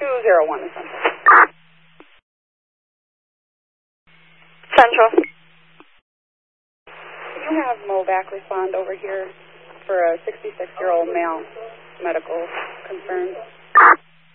201 is Central. Central. Can you have MOVAC respond over here for a 66-year-old male medical concern?